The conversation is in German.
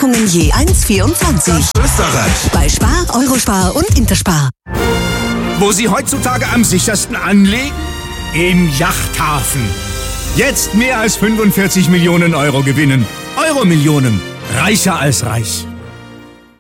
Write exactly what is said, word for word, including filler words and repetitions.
Buchungen je eins Komma vierundzwanzig. Österreich. Bei Spar, Eurospar und Interspar. Wo Sie heutzutage am sichersten anlegen? Im Yachthafen. Jetzt mehr als fünfundvierzig Millionen Euro gewinnen. Euro-Millionen. Reicher als reich.